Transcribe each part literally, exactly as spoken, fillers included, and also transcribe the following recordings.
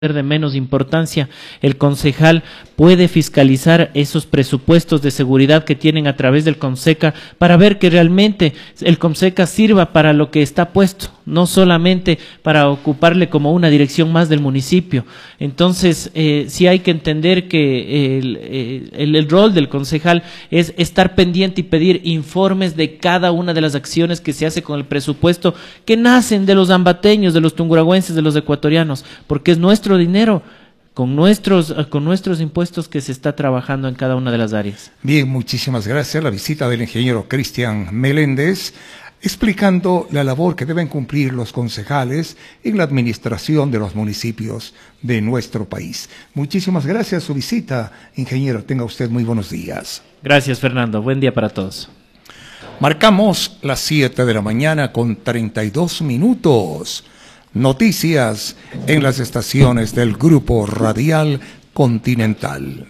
de menos importancia. El concejal puede fiscalizar esos presupuestos de seguridad que tienen a través del CONSECA para ver que realmente el CONSECA sirva para lo que está puesto, no solamente para ocuparle como una dirección más del municipio. Entonces, eh, sí hay que entender que el, el, el rol del concejal es estar pendiente y pedir informes de cada una de las acciones que se hace con el presupuesto que nacen de los ambateños, de los tunguragüenses, de los ecuatorianos, porque es nuestro dinero, con nuestros, con nuestros impuestos que se está trabajando en cada una de las áreas. Bien, muchísimas gracias. La visita del ingeniero Cristian Meléndez, explicando la labor que deben cumplir los concejales en la administración de los municipios de nuestro país. Muchísimas gracias su visita, ingeniero. Tenga usted muy buenos días. Gracias, Fernando. Buen día para todos. Marcamos las siete de la mañana con treinta y dos minutos. Noticias en las estaciones del Grupo Radial Continental.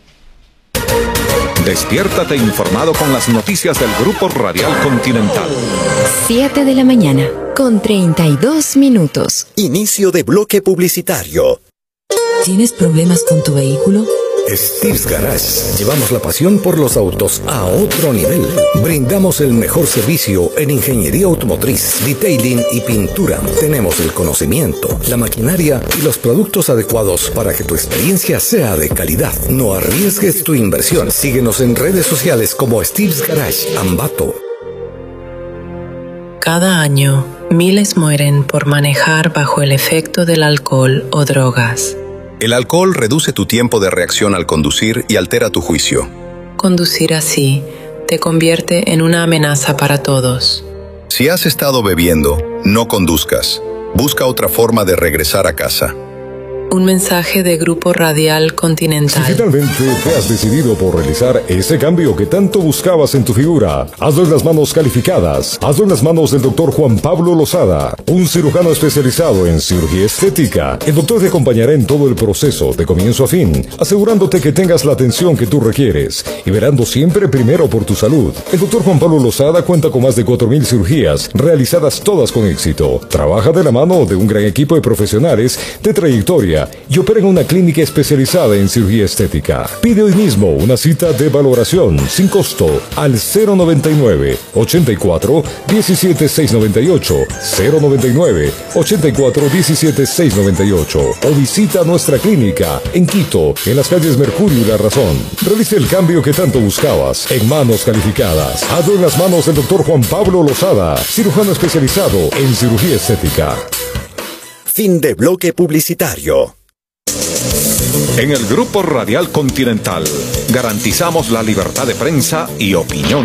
Despiértate informado con las noticias del Grupo Radial Continental. siete de la mañana, con treinta y dos minutos. Inicio de bloque publicitario. ¿Tienes problemas con tu vehículo? Steve's Garage. Llevamos la pasión por los autos a otro nivel. Brindamos el mejor servicio en ingeniería automotriz, detailing y pintura. Tenemos el conocimiento, la maquinaria y los productos adecuados para que tu experiencia sea de calidad. No arriesgues tu inversión. Síguenos en redes sociales como Steve's Garage Ambato. Cada año, miles mueren por manejar bajo el efecto del alcohol o drogas. El alcohol reduce tu tiempo de reacción al conducir y altera tu juicio. Conducir así te convierte en una amenaza para todos. Si has estado bebiendo, no conduzcas. Busca otra forma de regresar a casa. Un mensaje de Grupo Radial Continental. Si finalmente te has decidido por realizar ese cambio que tanto buscabas en tu figura, hazlo en las manos calificadas. Hazlo en las manos del doctor Juan Pablo Lozada, un cirujano especializado en cirugía estética. El doctor te acompañará en todo el proceso, de comienzo a fin, asegurándote que tengas la atención que tú requieres y verando siempre primero por tu salud. El doctor Juan Pablo Lozada cuenta con más de cuatro mil cirugías, realizadas todas con éxito. Trabaja de la mano de un gran equipo de profesionales de trayectoria y opera en una clínica especializada en cirugía estética. Pide hoy mismo una cita de valoración sin costo al cero noventa y nueve, ochenta y cuatro, diecisiete seiscientos noventa y ocho, cero noventa y nueve, ochenta y cuatro, diecisiete seiscientos noventa y ocho o visita nuestra clínica en Quito, en las calles Mercurio y La Razón. Realice el cambio que tanto buscabas en manos calificadas. Hazlo en las manos del doctor Juan Pablo Lozada, cirujano especializado en cirugía estética. Fin de bloque publicitario. En el Grupo Radial Continental garantizamos la libertad de prensa y opinión.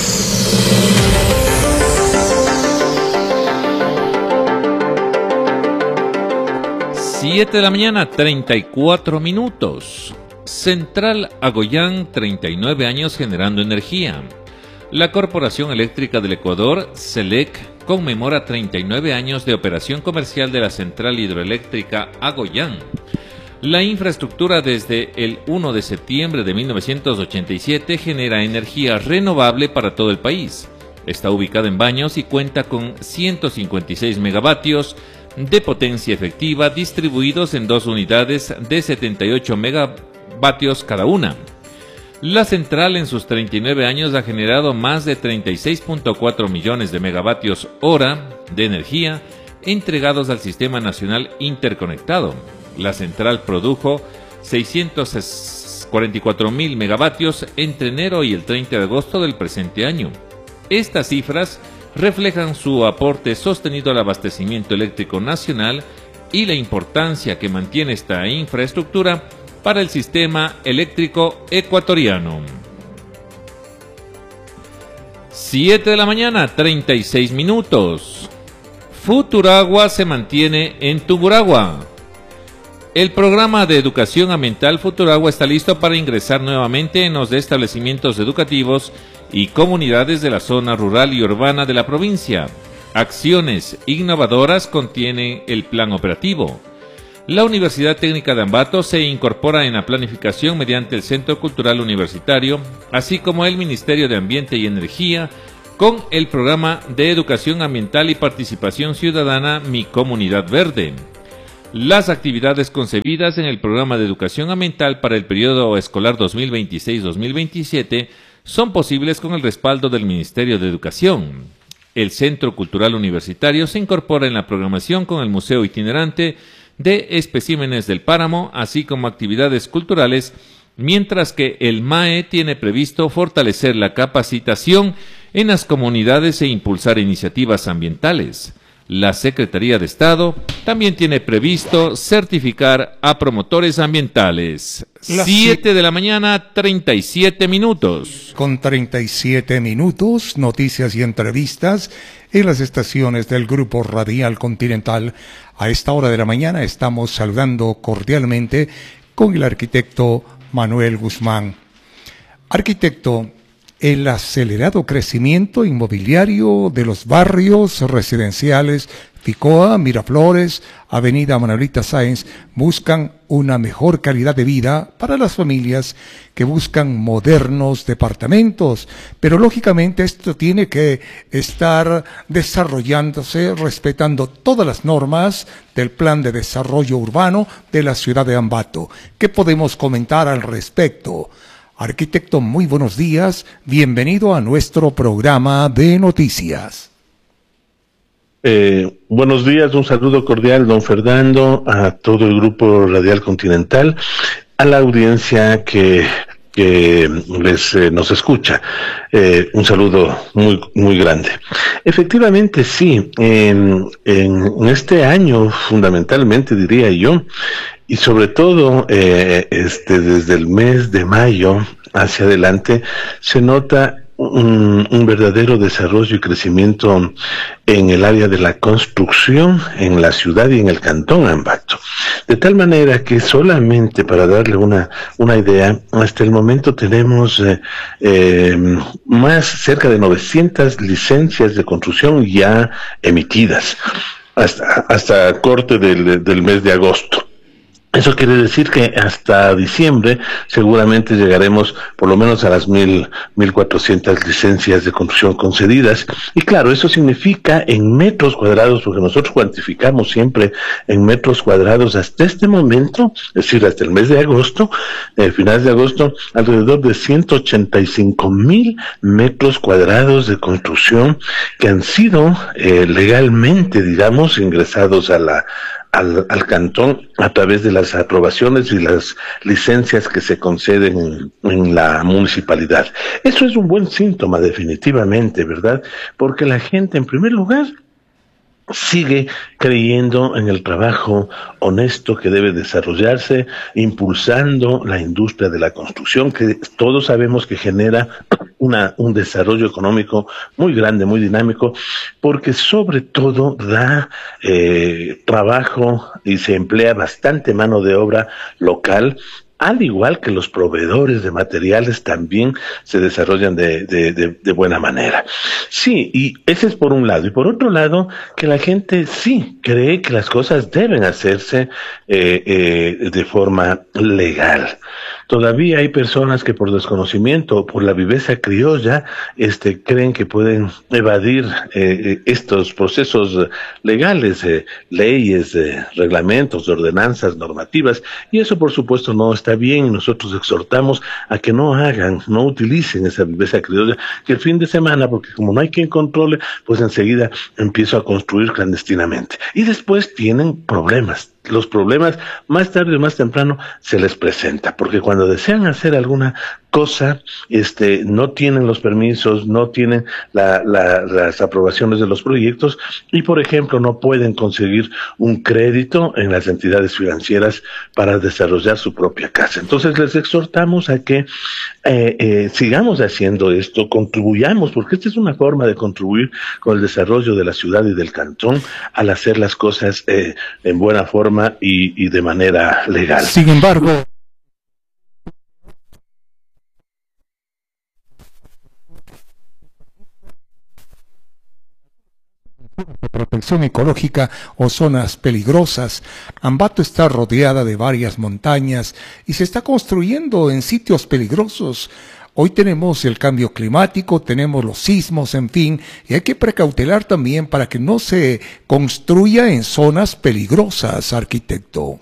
siete de la mañana, treinta y cuatro minutos. Central Agoyán, treinta y nueve años generando energía. La Corporación Eléctrica del Ecuador, CELEC, conmemora treinta y nueve años de operación comercial de la Central Hidroeléctrica Agoyán. La infraestructura desde el primero de septiembre de mil novecientos ochenta y siete genera energía renovable para todo el país. Está ubicada en Baños y cuenta con ciento cincuenta y seis megavatios de potencia efectiva distribuidos en dos unidades de setenta y ocho megavatios cada una. La central en sus treinta y nueve años ha generado más de treinta y seis punto cuatro millones de megavatios hora de energía entregados al Sistema Nacional Interconectado. La central produjo seiscientos cuarenta y cuatro mil megavatios entre enero y el treinta de agosto del presente año. Estas cifras reflejan su aporte sostenido al abastecimiento eléctrico nacional y la importancia que mantiene esta infraestructura para el sistema eléctrico ecuatoriano. siete de la mañana, treinta y seis minutos. Futuragua se mantiene en Tungurahua. El programa de educación ambiental Futuragua está listo para ingresar nuevamente en los establecimientos educativos y comunidades de la zona rural y urbana de la provincia. Acciones innovadoras contiene el plan operativo. La Universidad Técnica de Ambato se incorpora en la planificación mediante el Centro Cultural Universitario, así como el Ministerio de Ambiente y Energía, con el programa de educación ambiental y participación ciudadana Mi Comunidad Verde. Las actividades concebidas en el programa de educación ambiental para el periodo escolar dos mil veintiséis dos mil veintisiete son posibles con el respaldo del Ministerio de Educación. El Centro Cultural Universitario se incorpora en la programación con el Museo Itinerante de Especímenes del Páramo, así como actividades culturales, mientras que el M A E tiene previsto fortalecer la capacitación en las comunidades e impulsar iniciativas ambientales. La Secretaría de Estado también tiene previsto certificar a promotores ambientales. Las siete de la mañana, treinta y siete minutos. Con treinta y siete minutos, noticias y entrevistas en las estaciones del Grupo Radial Continental. A esta hora de la mañana estamos saludando cordialmente con el arquitecto Manuel Guzmán. Arquitecto, el acelerado crecimiento inmobiliario de los barrios residenciales Ficoa, Miraflores, Avenida Manuelita Sáenz buscan una mejor calidad de vida para las familias que buscan modernos departamentos, pero lógicamente esto tiene que estar desarrollándose respetando todas las normas del Plan de Desarrollo Urbano de la ciudad de Ambato. ¿Qué podemos comentar al respecto? Arquitecto, muy buenos días, bienvenido a nuestro programa de noticias. Eh, buenos días, un saludo cordial, don Fernando, a todo el Grupo Radial Continental, a la audiencia que, que les, eh, nos escucha. Eh, un saludo muy, muy grande. Efectivamente, sí, en, en este año, fundamentalmente diría yo, y sobre todo eh, este desde el mes de mayo hacia adelante se nota un, un verdadero desarrollo y crecimiento en el área de la construcción en la ciudad y en el cantón Ambato, de tal manera que solamente para darle una una idea, hasta el momento tenemos eh, eh, más cerca de novecientas licencias de construcción ya emitidas hasta hasta corte del, del mes de agosto. Eso quiere decir que hasta diciembre seguramente llegaremos por lo menos a las mil, mil cuatrocientas licencias de construcción concedidas. Y claro, eso significa en metros cuadrados, porque nosotros cuantificamos siempre en metros cuadrados hasta este momento, es decir, hasta el mes de agosto, eh, finales de agosto, alrededor de ciento ochenta y cinco mil metros cuadrados de construcción que han sido eh, legalmente, digamos, ingresados a la Al, al cantón a través de las aprobaciones y las licencias que se conceden en, en la municipalidad. Eso es un buen síntoma definitivamente, ¿verdad? Porque la gente, en primer lugar, sigue creyendo en el trabajo honesto que debe desarrollarse, impulsando la industria de la construcción, que todos sabemos que genera una, un desarrollo económico muy grande, muy dinámico, porque sobre todo da eh, trabajo y se emplea bastante mano de obra local, al igual que los proveedores de materiales también se desarrollan de, de, de, de buena manera. Sí, y ese es por un lado. Y por otro lado, que la gente sí cree que las cosas deben hacerse eh, eh, de forma legal. Todavía hay personas que por desconocimiento o por la viveza criolla este, creen que pueden evadir eh, estos procesos legales, eh, leyes, eh, reglamentos, ordenanzas, normativas, y eso por supuesto no está bien. Nosotros exhortamos a que no hagan, no utilicen esa viveza criolla, que el fin de semana, porque como no hay quien controle, pues enseguida empiezo a construir clandestinamente. Y después tienen problemas. Los problemas más tarde o más temprano se les presenta, porque cuando desean hacer alguna cosa, este, no tienen los permisos, no tienen la, la, las aprobaciones de los proyectos y, por ejemplo, no pueden conseguir un crédito en las entidades financieras para desarrollar su propia casa. Entonces les exhortamos a que eh, eh, sigamos haciendo esto, contribuyamos, porque esta es una forma de contribuir con el desarrollo de la ciudad y del cantón al hacer las cosas eh, en buena forma y, y de manera legal. Sin embargo, de protección ecológica o zonas peligrosas. Ambato está rodeada de varias montañas y se está construyendo en sitios peligrosos. Hoy tenemos el cambio climático, tenemos los sismos, en fin, y hay que precautelar también para que no se construya en zonas peligrosas, arquitecto.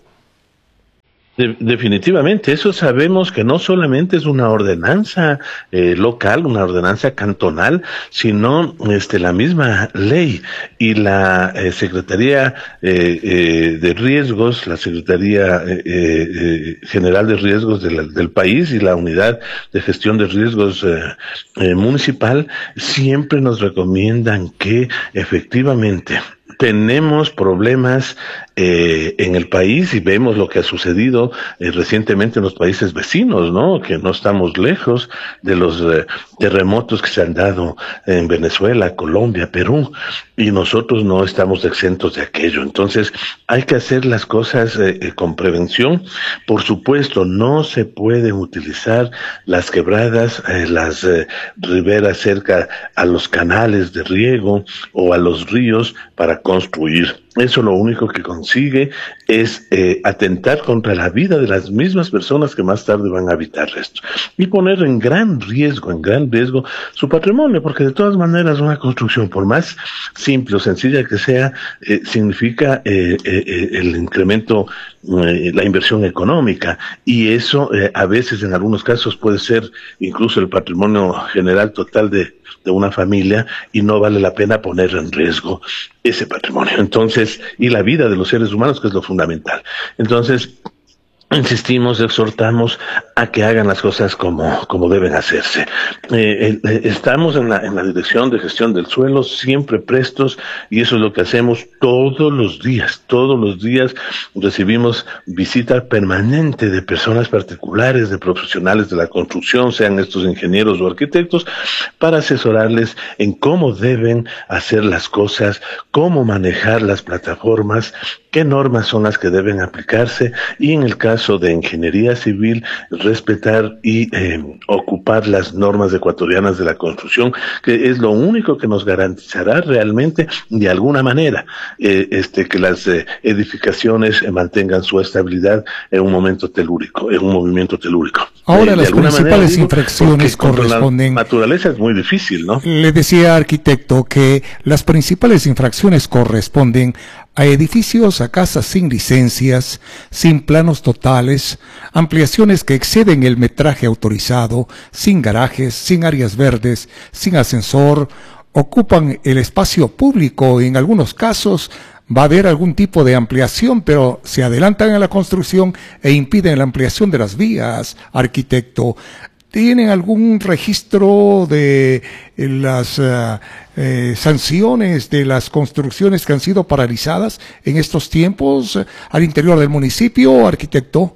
De, definitivamente, eso sabemos que no solamente es una ordenanza eh, local, una ordenanza cantonal, sino este, la misma ley y la eh, Secretaría eh, eh, de Riesgos, la Secretaría eh, eh, General de Riesgos de la, del país y la Unidad de Gestión de Riesgos eh, eh, Municipal siempre nos recomiendan que efectivamente tenemos problemas eh, en el país y vemos lo que ha sucedido eh, recientemente en los países vecinos, ¿no? Que no estamos lejos de los eh, terremotos que se han dado en Venezuela, Colombia, Perú, y nosotros no estamos exentos de aquello. Entonces hay que hacer las cosas eh, eh, con prevención. Por supuesto, no se pueden utilizar las quebradas, eh, las eh, riberas cerca a los canales de riego o a los ríos para construir. Eso lo único que consigue es eh, atentar contra la vida de las mismas personas que más tarde van a habitar esto y poner en gran riesgo, en gran riesgo su patrimonio, porque de todas maneras una construcción, por más simple o sencilla que sea, eh, significa eh, eh, el incremento, eh, la inversión económica, y eso eh, a veces en algunos casos puede ser incluso el patrimonio general total de de una familia, y no vale la pena poner en riesgo ese patrimonio. Entonces, y la vida de los seres humanos, que es lo fundamental. Entonces, insistimos, exhortamos a que hagan las cosas como, como deben hacerse. Eh, eh, estamos en la, en la Dirección de Gestión del Suelo, siempre prestos, y eso es lo que hacemos todos los días. Todos los días recibimos visita permanente de personas particulares, de profesionales de la construcción, sean estos ingenieros o arquitectos, para asesorarles en cómo deben hacer las cosas, cómo manejar las plataformas, qué normas son las que deben aplicarse, y en el caso de ingeniería civil, respetar y eh, ocupar las normas ecuatorianas de la construcción, que es lo único que nos garantizará realmente, de alguna manera, eh, este, que las eh, edificaciones eh, mantengan su estabilidad en un momento telúrico, en un movimiento telúrico. Ahora, eh, las principales manera, digo, infracciones corresponden... La naturaleza es muy difícil, ¿no? Le decía, arquitecto, que las principales infracciones corresponden a edificios, a casas sin licencias, sin planos totales, ampliaciones que exceden el metraje autorizado, sin garajes, sin áreas verdes, sin ascensor, ocupan el espacio público. En algunos casos va a haber algún tipo de ampliación, pero se adelantan en la construcción e impiden la ampliación de las vías, arquitecto. ¿Tienen algún registro de las uh, eh, sanciones de las construcciones que han sido paralizadas en estos tiempos uh, al interior del municipio, arquitecto?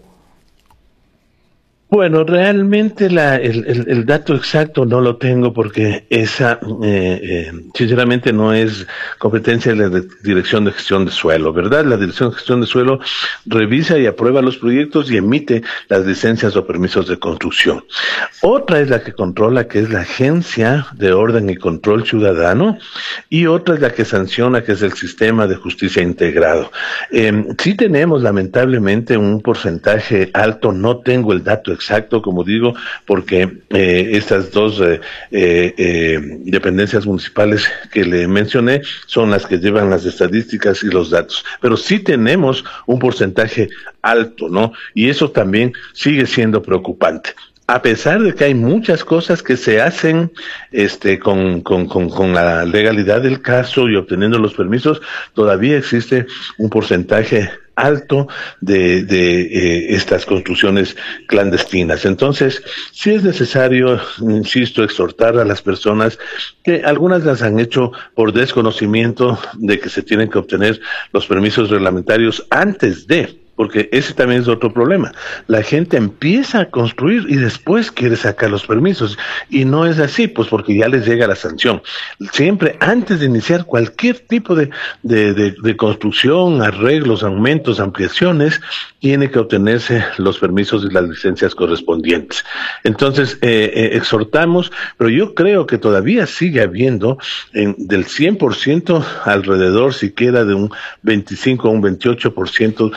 Bueno, realmente la, el, el, el dato exacto no lo tengo, porque esa, eh, eh, sinceramente, no es competencia de la Dirección de Gestión de Suelo, ¿verdad? La Dirección de Gestión de Suelo revisa y aprueba los proyectos y emite las licencias o permisos de construcción. Otra es la que controla, que es la Agencia de Orden y Control Ciudadano, y otra es la que sanciona, que es el Sistema de Justicia Integrado. Eh, sí tenemos, lamentablemente, un porcentaje alto, no tengo el dato exacto, como digo, porque eh, estas dos eh, eh, eh, dependencias municipales que le mencioné son las que llevan las estadísticas y los datos, pero sí tenemos un porcentaje alto, ¿no? Y eso también sigue siendo preocupante. A pesar de que hay muchas cosas que se hacen este, con, con, con, con la legalidad del caso y obteniendo los permisos, todavía existe un porcentaje alto de, de eh, estas construcciones clandestinas. Entonces, sí es necesario, insisto, exhortar a las personas, que algunas las han hecho por desconocimiento de que se tienen que obtener los permisos reglamentarios antes de... Porque ese también es otro problema. La gente empieza a construir y después quiere sacar los permisos. Y no es así, pues porque ya les llega la sanción. Siempre antes de iniciar cualquier tipo de, de, de, de construcción, arreglos, aumentos, ampliaciones, tiene que obtenerse los permisos y las licencias correspondientes. Entonces, eh, eh, exhortamos, pero yo creo que todavía sigue habiendo en, del cien por ciento alrededor, siquiera de un veinticinco o un veintiocho por ciento de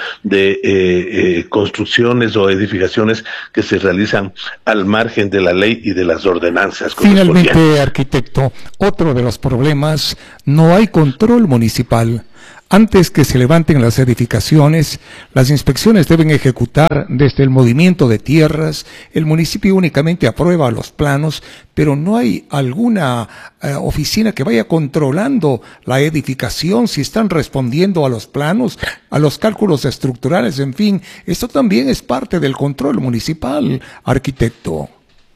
eh, eh, construcciones o edificaciones que se realizan al margen de la ley y de las ordenanzas. Finalmente, arquitecto, otro de los problemas, no hay control municipal. Antes que se levanten las edificaciones, las inspecciones deben ejecutar desde el movimiento de tierras. El municipio únicamente aprueba los planos, pero no hay alguna eh, oficina que vaya controlando la edificación, si están respondiendo a los planos, a los cálculos estructurales, en fin. Esto también es parte del control municipal, arquitecto.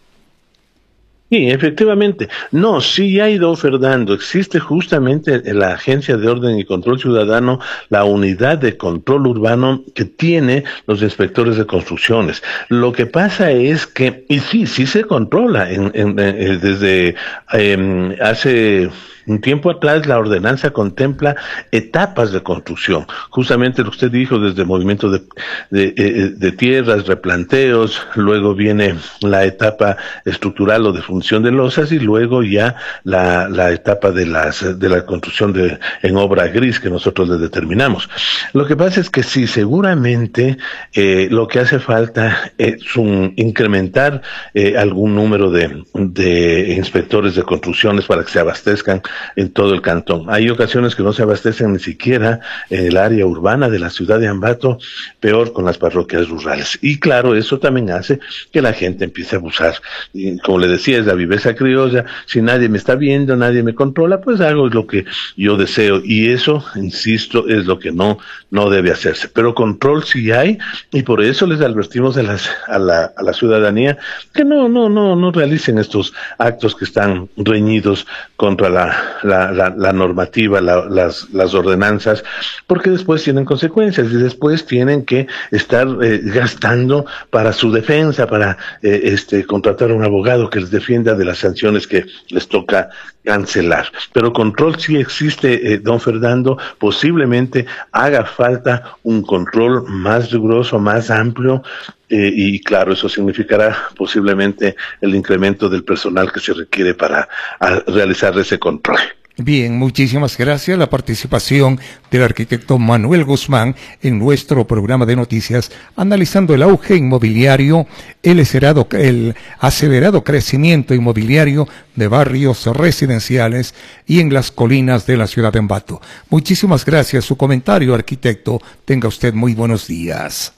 Sí, efectivamente. No, sí hay, don Fernando, existe justamente en la Agencia de Orden y Control Ciudadano la unidad de control urbano que tiene los inspectores de construcciones. Lo que pasa es que, y sí, sí se controla en, en, en, desde eh, hace un tiempo atrás la ordenanza contempla etapas de construcción, justamente lo que usted dijo, desde movimiento de, de, de, de tierras, replanteos, luego viene la etapa estructural o de función de losas y luego ya la, la etapa de las de la construcción de en obra gris que nosotros le determinamos. Lo que pasa es que sí, seguramente eh, lo que hace falta es un incrementar eh, algún número de, de inspectores de construcciones para que se abastezcan en todo el cantón. Hay ocasiones que no se abastecen ni siquiera en el área urbana de la ciudad de Ambato, peor con las parroquias rurales. Y claro, eso también hace que la gente empiece a abusar. Y como le decía, es la viveza criolla, si nadie me está viendo, nadie me controla, pues hago lo que yo deseo. Y eso, insisto, es lo que no, no debe hacerse. Pero control sí hay, y por eso les advertimos a, las, a, la, a la ciudadanía que no, no, no, no realicen estos actos que están reñidos contra la La, la, la normativa, la, las, las ordenanzas, porque después tienen consecuencias y después tienen que estar eh, gastando para su defensa, para eh, este contratar a un abogado que les defienda de las sanciones que les toca cancelar. Pero control sí existe, eh, don Fernando, posiblemente haga falta un control más riguroso, más amplio, eh, y claro, eso significará posiblemente el incremento del personal que se requiere para a, realizar ese control. Bien, muchísimas gracias. La participación del arquitecto Manuel Guzmán en nuestro programa de noticias, analizando el auge inmobiliario, el acelerado, el acelerado crecimiento inmobiliario de barrios residenciales y en las colinas de la ciudad de Ambato. Muchísimas gracias. Su comentario, arquitecto. Tenga usted muy buenos días.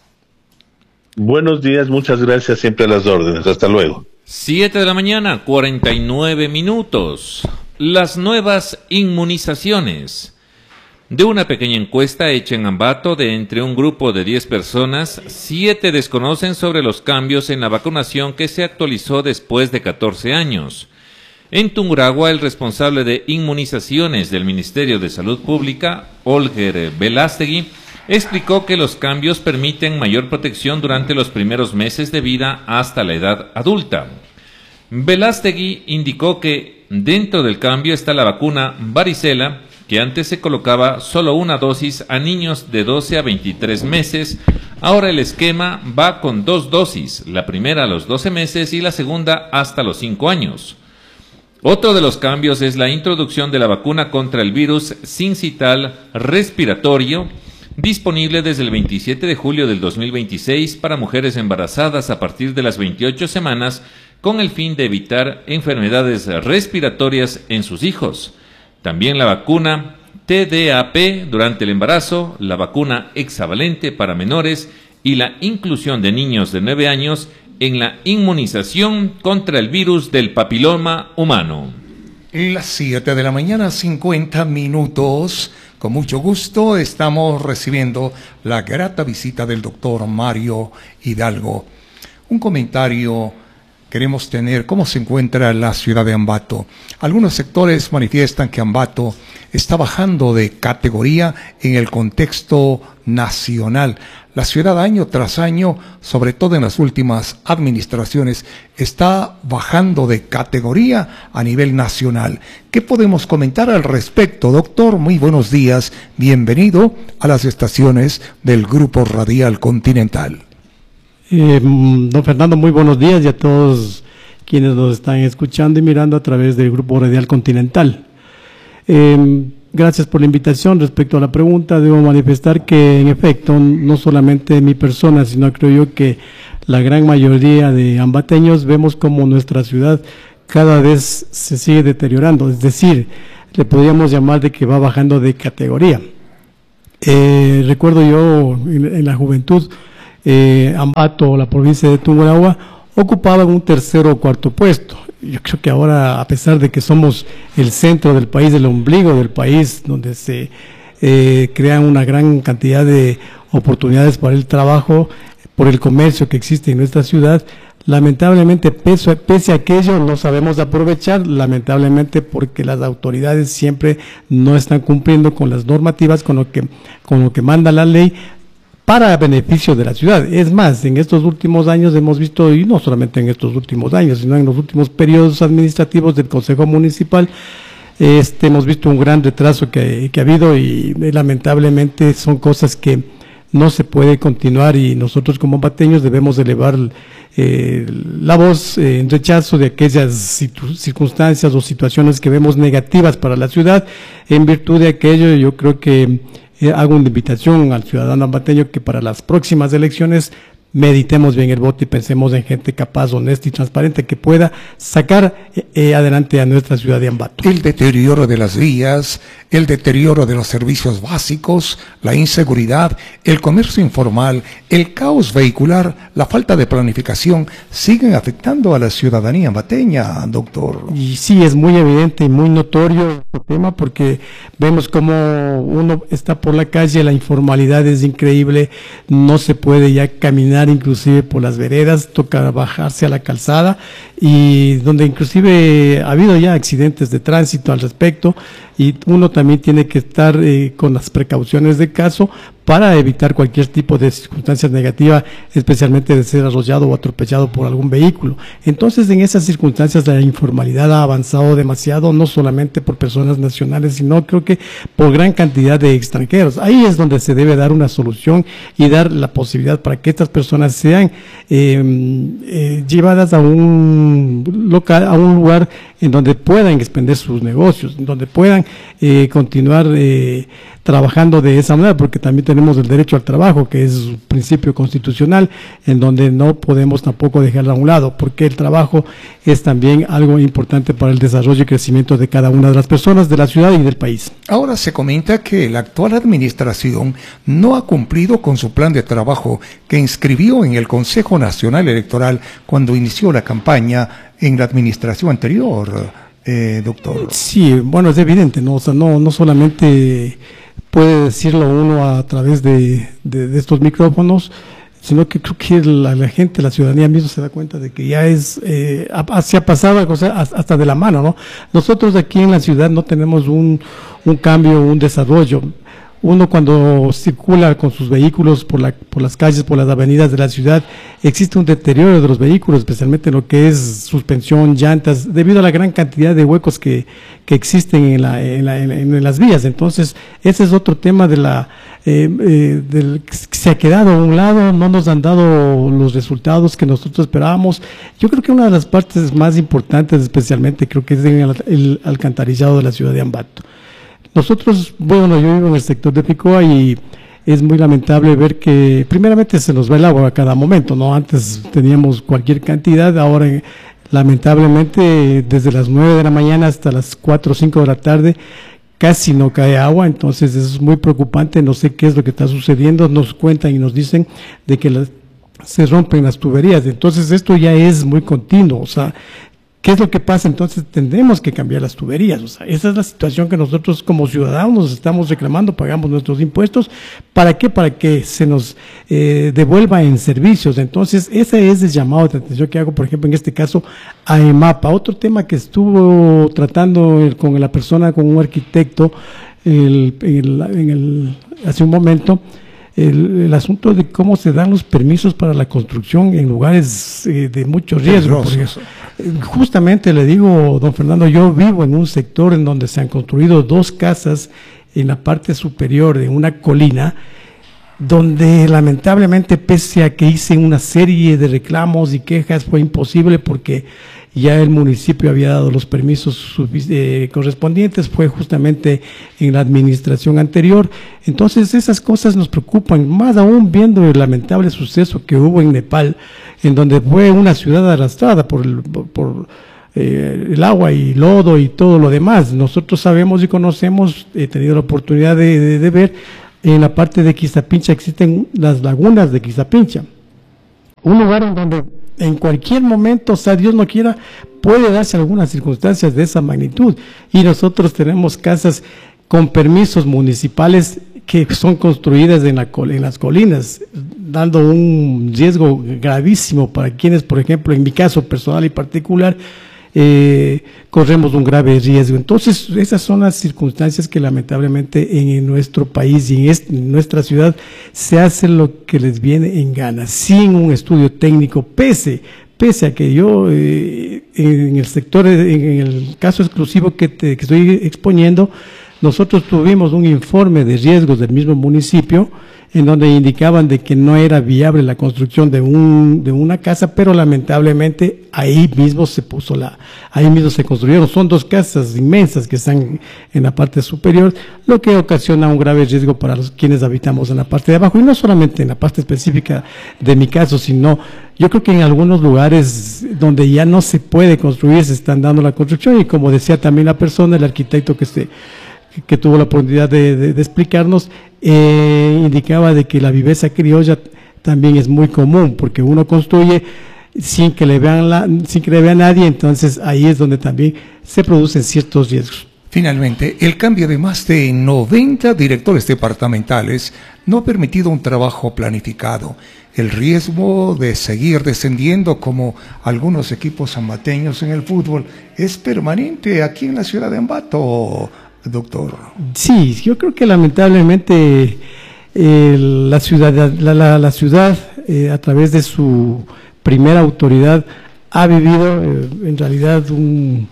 Buenos días, muchas gracias, siempre a las órdenes. Hasta luego. Siete de la mañana, cuarenta y nueve minutos. Las nuevas inmunizaciones. De una pequeña encuesta hecha en Ambato de entre un grupo de diez personas, siete desconocen sobre los cambios en la vacunación que se actualizó después de catorce años. En Tungurahua, el responsable de inmunizaciones del Ministerio de Salud Pública, Olger Velástegui, explicó que los cambios permiten mayor protección durante los primeros meses de vida hasta la edad adulta. Velástegui indicó que dentro del cambio está la vacuna varicela, que antes se colocaba solo una dosis a niños de doce a veintitrés meses. Ahora el esquema va con dos dosis, la primera a los doce meses y la segunda hasta los cinco años. Otro de los cambios es la introducción de la vacuna contra el virus sincital respiratorio, disponible desde el veintisiete de julio del dos mil veintiséis para mujeres embarazadas a partir de las veintiocho semanas, con el fin de evitar enfermedades respiratorias en sus hijos. También la vacuna T D A P durante el embarazo, la vacuna hexavalente para menores y la inclusión de niños de nueve años en la inmunización contra el virus del papiloma humano. Las siete de la mañana, cincuenta minutos. Con mucho gusto estamos recibiendo la grata visita del doctor Mario Hidalgo. Un comentario queremos tener, ¿cómo se encuentra la ciudad de Ambato? Algunos sectores manifiestan que Ambato está bajando de categoría en el contexto nacional. La ciudad año tras año, sobre todo en las últimas administraciones, está bajando de categoría a nivel nacional. ¿Qué podemos comentar al respecto, doctor? Muy buenos días. Bienvenido a las estaciones del Grupo Radial Continental. Eh, don Fernando, muy buenos días y a todos quienes nos están escuchando y mirando a través del Grupo Radial Continental. Eh, gracias por la invitación. Respecto a la pregunta, debo manifestar que en efecto, no solamente mi persona, sino creo yo que la gran mayoría de ambateños vemos como nuestra ciudad cada vez se sigue deteriorando, es decir, le podríamos llamar de que va bajando de categoría. Eh, recuerdo yo en, en la juventud, eh, Ambato, la provincia de Tungurahua, ocupaban un tercero o cuarto puesto. Yo creo que ahora, a pesar de que somos el centro del país, el ombligo del país, donde se eh, crean una gran cantidad de oportunidades para el trabajo, por el comercio que existe en nuestra ciudad, lamentablemente, pese, pese a aquello, no sabemos aprovechar, lamentablemente porque las autoridades siempre no están cumpliendo con las normativas, con lo que, con lo que manda la ley, para beneficio de la ciudad. Es más, en estos últimos años hemos visto, y no solamente en estos últimos años, sino en los últimos periodos administrativos del Consejo Municipal, este, hemos visto un gran retraso que, que ha habido y, y lamentablemente son cosas que no se puede continuar y nosotros como ambateños debemos elevar eh, la voz eh, en rechazo de aquellas circunstancias o situaciones que vemos negativas para la ciudad. En virtud de aquello, yo creo que eh, hago una invitación al ciudadano ambateño que para las próximas elecciones meditemos bien el voto y pensemos en gente capaz, honesta y transparente que pueda sacar eh, adelante a nuestra ciudad de Ambato. El deterioro de las vías, el deterioro de los servicios básicos, la inseguridad, el comercio informal, el caos vehicular, la falta de planificación, siguen afectando a la ciudadanía ambateña, doctor. Y sí, es muy evidente y muy notorio el tema porque vemos como uno está por la calle, la informalidad es increíble, no se puede ya caminar inclusive por las veredas, toca bajarse a la calzada y donde inclusive ha habido ya accidentes de tránsito al respecto y uno también tiene que estar eh, con las precauciones de caso para evitar cualquier tipo de circunstancias negativas, especialmente de ser arrollado o atropellado por algún vehículo. Entonces, en esas circunstancias la informalidad ha avanzado demasiado, no solamente por personas nacionales, sino creo que por gran cantidad de extranjeros. Ahí es donde se debe dar una solución y dar la posibilidad para que estas personas sean eh, eh, llevadas a un local, a un lugar en donde puedan expandir sus negocios, en donde puedan eh, continuar eh, trabajando de esa manera, porque también tenemos el derecho al trabajo, que es un principio constitucional, en donde no podemos tampoco dejarlo a un lado, porque el trabajo es también algo importante para el desarrollo y crecimiento de cada una de las personas, de la ciudad y del país. Ahora se comenta que la actual administración no ha cumplido con su plan de trabajo que inscribió en el Consejo Nacional Electoral cuando inició la campaña en la administración anterior, eh, doctor. Sí, bueno, es evidente, ¿no? O sea, no, no solamente puede decirlo uno a través de, de, de estos micrófonos, sino que creo que la, la gente, la ciudadanía misma se da cuenta de que ya es, eh, ha, se ha pasado o sea, hasta de la mano, ¿no? Nosotros aquí en la ciudad no tenemos un, un cambio, un desarrollo. Uno cuando circula con sus vehículos por, la, por las calles, por las avenidas de la ciudad, existe un deterioro de los vehículos, especialmente en lo que es suspensión, llantas, debido a la gran cantidad de huecos que, que existen en, la, en, la, en, en las vías. Entonces, ese es otro tema de la eh, eh, del, que se ha quedado a un lado, no nos han dado los resultados que nosotros esperábamos. Yo creo que una de las partes más importantes, especialmente, creo que es en el, el alcantarillado de la ciudad de Ambato. Nosotros, bueno, yo vivo en el sector de Picoa y es muy lamentable ver que primeramente se nos va el agua a cada momento, ¿no? Antes teníamos cualquier cantidad, ahora lamentablemente desde las nueve de la mañana hasta las cuatro o cinco de la tarde casi no cae agua, entonces eso es muy preocupante, no sé qué es lo que está sucediendo, nos cuentan y nos dicen de que las, se rompen las tuberías, entonces esto ya es muy continuo, o sea, ¿qué es lo que pasa? Entonces tendremos que cambiar las tuberías. O sea, esa es la situación que nosotros como ciudadanos estamos reclamando, pagamos nuestros impuestos. ¿Para qué? Para que se nos eh, devuelva en servicios. Entonces, ese es el llamado de atención que hago, por ejemplo, en este caso, a EMAPA. Otro tema que estuvo tratando el, con la persona, con un arquitecto, el, el, en el, hace un momento, El, el asunto de cómo se dan los permisos para la construcción en lugares eh, de mucho riesgo. Porque, justamente le digo, don Fernando, yo vivo en un sector en donde se han construido dos casas en la parte superior de una colina, donde lamentablemente, pese a que hice una serie de reclamos y quejas, fue imposible porque ya el municipio había dado los permisos eh, correspondientes, fue justamente en la administración anterior. Entonces esas cosas nos preocupan, más aún viendo el lamentable suceso que hubo en Nepal, en donde fue una ciudad arrastrada por el, por, por eh, el agua y lodo y todo lo demás. Nosotros sabemos y conocemos, he tenido la oportunidad de, de, de ver, en la parte de Quizapincha existen las lagunas de Quizapincha, un lugar en donde en cualquier momento, o sea, Dios no quiera, puede darse algunas circunstancias de esa magnitud, y nosotros tenemos casas con permisos municipales que son construidas en, la, en las colinas, dando un riesgo gravísimo para quienes, por ejemplo, en mi caso personal y particular, Eh, corremos un grave riesgo. Entonces, esas son las circunstancias que lamentablemente en, en nuestro país y en, este, en nuestra ciudad se hace lo que les viene en gana, sin un estudio técnico, pese, pese a que yo eh, en el sector, en el caso exclusivo que, te, que estoy exponiendo, nosotros tuvimos un informe de riesgos del mismo municipio, en donde indicaban de que no era viable la construcción de un de una casa, pero lamentablemente ahí mismo se puso la, ahí mismo se construyeron, son dos casas inmensas que están en la parte superior, lo que ocasiona un grave riesgo para los quienes habitamos en la parte de abajo, y no solamente en la parte específica de mi caso, sino yo creo que en algunos lugares donde ya no se puede construir, se están dando la construcción, y como decía también la persona, el arquitecto que se que tuvo la oportunidad de, de, de explicarnos, eh, indicaba de que la viveza criolla también es muy común, porque uno construye sin que le vean la, sin que le vea a nadie, entonces ahí es donde también se producen ciertos riesgos. Finalmente, el cambio de más de noventa directores departamentales no ha permitido un trabajo planificado. El riesgo de seguir descendiendo como algunos equipos ambateños en el fútbol es permanente aquí en la ciudad de Ambato, doctor. Sí, yo creo que lamentablemente eh, la ciudad, la, la, la ciudad eh, a través de su primera autoridad ha vivido eh, en realidad un,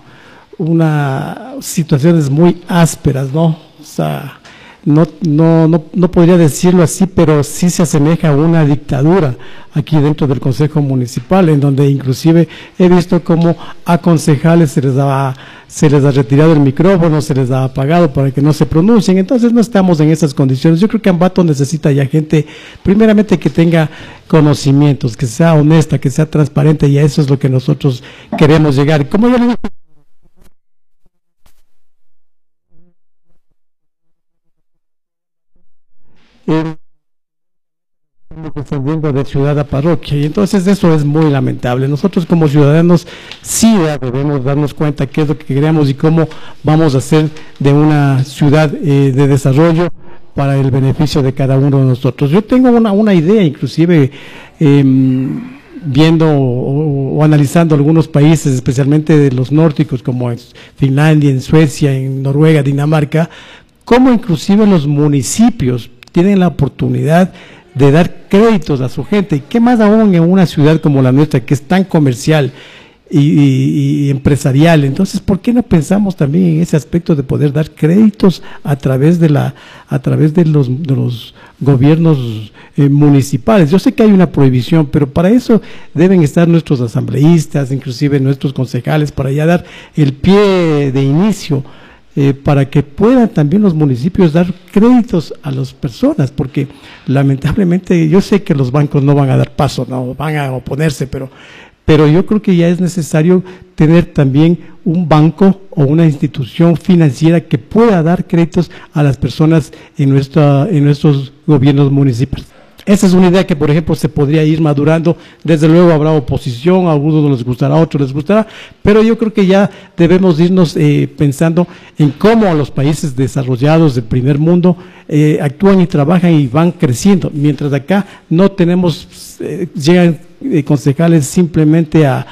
una situaciones muy ásperas, ¿no? O sea, no, no, no, no podría decirlo así, pero sí se asemeja a una dictadura aquí dentro del Consejo Municipal, en donde inclusive he visto como a concejales se les ha, se les ha retirado el micrófono, se les ha apagado para que no se pronuncien. Entonces no estamos en esas condiciones. Yo creo que Ambato necesita ya gente, primeramente, que tenga conocimientos, que sea honesta, que sea transparente, y a eso es lo que nosotros queremos llegar. Como yo le digo, Eh, descendiendo de ciudad a parroquia, y entonces eso es muy lamentable. Nosotros como ciudadanos sí debemos darnos cuenta qué es lo que queremos y cómo vamos a hacer de una ciudad eh, de desarrollo para el beneficio de cada uno de nosotros. Yo tengo una, una idea, inclusive eh, viendo o, o analizando algunos países, especialmente de los nórdicos, como en Finlandia, en Suecia, en Noruega, Dinamarca, cómo inclusive los municipios tienen la oportunidad de dar créditos a su gente, y qué más aún en una ciudad como la nuestra, que es tan comercial y, y, y empresarial. Entonces, ¿por qué no pensamos también en ese aspecto de poder dar créditos a través de la, a través de los, de los gobiernos eh, municipales? Yo sé que hay una prohibición, pero para eso deben estar nuestros asambleístas, inclusive nuestros concejales, para ya dar el pie de inicio, Eh, para que puedan también los municipios dar créditos a las personas, porque lamentablemente yo sé que los bancos no van a dar paso, no van a oponerse, pero, pero yo creo que ya es necesario tener también un banco o una institución financiera que pueda dar créditos a las personas en, nuestra, en nuestros gobiernos municipales. Esa es una idea que, por ejemplo, se podría ir madurando. Desde luego habrá oposición, a algunos les gustará, a otros les gustará, pero yo creo que ya debemos irnos eh, pensando en cómo los países desarrollados del primer mundo eh, actúan y trabajan y van creciendo, mientras acá no tenemos, eh, llegan eh, concejales simplemente a,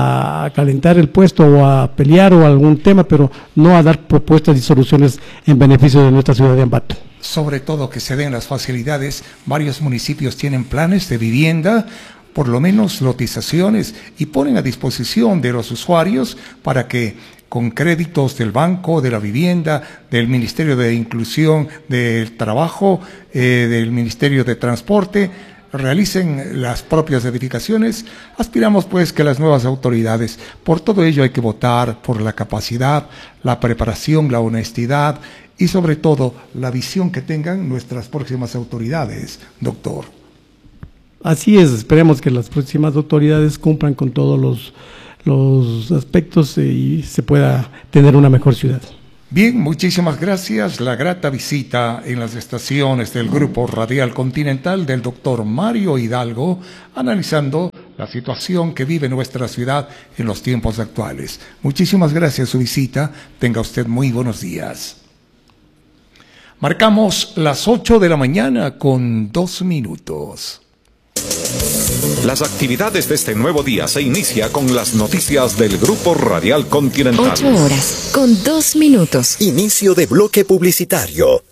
a calentar el puesto o a pelear o algún tema, pero no a dar propuestas y soluciones en beneficio de nuestra ciudad de Ambato. Sobre todo que se den las facilidades. Varios municipios tienen planes de vivienda, por lo menos lotizaciones, y ponen a disposición de los usuarios para que con créditos del Banco de la Vivienda, del Ministerio de Inclusión del Trabajo, eh, del Ministerio de Transporte, realicen las propias edificaciones. Aspiramos pues que las nuevas autoridades, por todo ello hay que votar por la capacidad, la preparación, la honestidad y sobre todo la visión que tengan nuestras próximas autoridades, doctor. Así es, esperemos que las próximas autoridades cumplan con todos los, los aspectos y se pueda tener una mejor ciudad. Bien, muchísimas gracias. La grata visita en las estaciones del Grupo Radial Continental del doctor Mario Hidalgo, analizando la situación que vive nuestra ciudad en los tiempos actuales. Muchísimas gracias por su visita. Tenga usted muy buenos días. Marcamos las ocho de la mañana con dos minutos. Las actividades de este nuevo día se inicia con las noticias del Grupo Radial Continental. Ocho horas, con dos minutos. Inicio de bloque publicitario.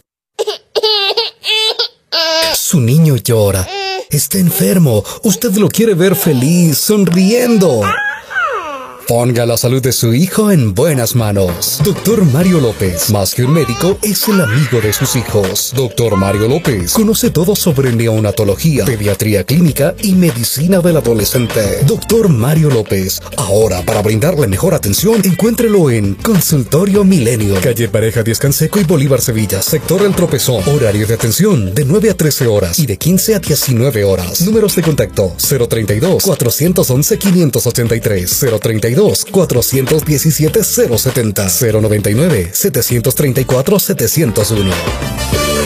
Su niño llora. Está enfermo. Usted lo quiere ver feliz, sonriendo. Ponga la salud de su hijo en buenas manos. Doctor Mario López, más que un médico, es el amigo de sus hijos. Doctor Mario López conoce todo sobre neonatología, pediatría clínica y medicina del adolescente. Doctor Mario López, ahora para brindarle mejor atención, encuéntrelo en Consultorio Milenio, calle Pareja Díaz Canseco y Bolívar Sevilla, sector El Tropezón. Horario de atención de nueve a trece horas y de quince a diecinueve horas. Números de contacto cero treinta y dos, cuatrocientos once, quinientos ochenta y tres, cero treinta y dos, cuatrocientos diecisiete, cero setenta, cero noventa y nueve, setecientos treinta y cuatro, setecientos uno.